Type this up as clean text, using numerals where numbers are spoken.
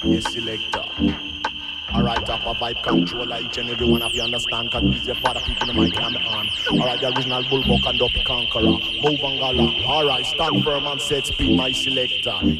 Yes, selector. Alright, top of vibe controller, each and every one of you understand, cause it's your father people in the mic and the arm. Alright, the original bullbuck and dopey conqueror, move and gala. Alright, stand firm and set speed, my selector.